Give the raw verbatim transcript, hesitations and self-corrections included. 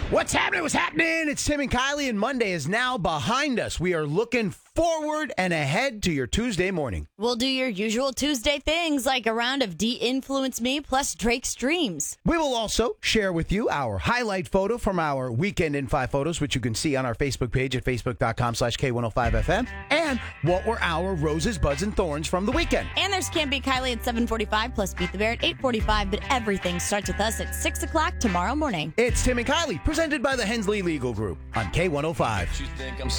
What's happening? What's happening? It's Tim and Kylie, and Monday is now behind us. We are looking forward and ahead to your Tuesday morning. We'll do your usual Tuesday things like a round of De-Influence Me plus Drake's Dreams. We will also share with you our highlight photo from our Weekend in Five photos, which you can see on our Facebook page at facebook.com slash K105FM, and what were our roses, buds, and thorns from the weekend. And there's Can't Be Kylie at seven forty-five plus Beat the Bear at eight forty-five, but everything starts with us at six o'clock tomorrow morning. It's Tim and Kylie, presented by the Hensley Legal Group on K one oh five. You think I'm